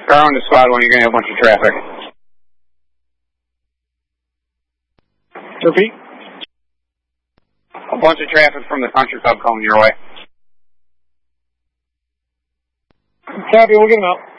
Car on the spot when you're going to have a bunch of traffic. Repeat. A bunch of traffic from the country club coming your way. Copy, we'll get them out.